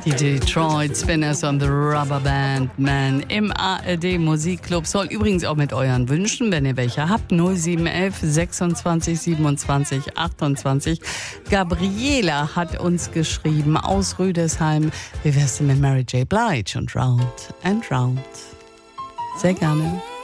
Die Detroit Spinners und the Rubber Band Man im ARD Musikclub. Soll übrigens auch mit euren Wünschen, wenn ihr welche habt, 0711 26 27 28. Gabriela hat uns geschrieben aus Rüdesheim. Wie wär's denn mit Mary J. Blige und Round and Round? Sehr gerne.